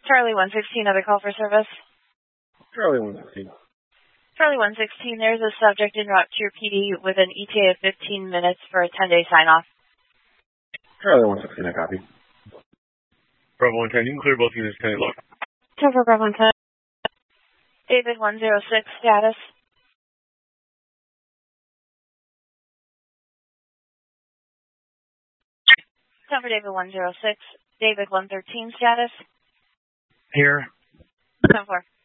Charlie 116, other call for service. Charlie 116. Charlie 116, there's a subject en route to your PD with an ETA of 15 minutes for a 10-day sign-off. Charlie 116, I copy. Bravo 110, you can clear both units 10 o'clock. 10 for Bravo 110. David 106, status. 10 for David 106. David 113, status. Here. 10-4.